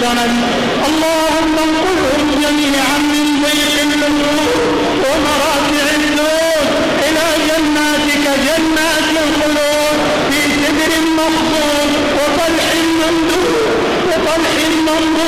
سند. اللهم انقلهم جميعا من ضيق النفوس ومراتع الدود إلى جناتك جنات الخلود في سدر مخضود وطلح ممدود